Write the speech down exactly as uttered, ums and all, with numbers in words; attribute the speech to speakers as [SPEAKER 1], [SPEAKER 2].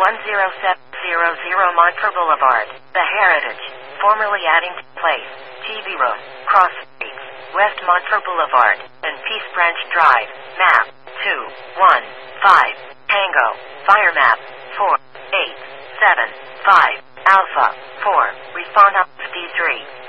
[SPEAKER 1] one zero seven zero zero Montre Boulevard, The Heritage, formerly Addington Place, T V Road, Cross Streets, West Montre Boulevard, and Peace Branch Drive, map two one five, Tango, fire map four eight seven five, Alpha four, respond up fifty-three.